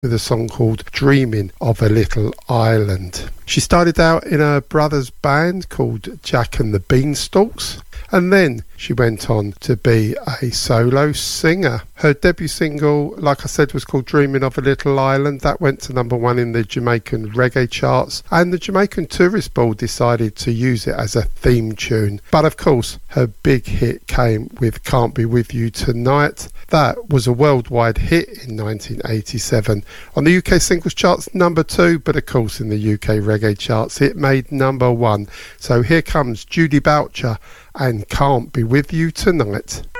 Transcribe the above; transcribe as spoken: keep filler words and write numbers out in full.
with a song called Dreaming of a Little Island. She started out in her brother's band called Jack and the Beanstalks, and then she went on to be a solo singer. Her debut single, like I said, was called Dreaming of a Little Island. That went to number one in the Jamaican reggae charts, and the Jamaican Tourist Board decided to use it as a theme tune. But of course, her big hit came with Can't Be With You Tonight. That was a worldwide hit in nineteen eighty-seven. On the U K singles charts, number two, but of course in the U K reggae charts, it made number one. So here comes Judy Boucher and Can't Be With You Tonight.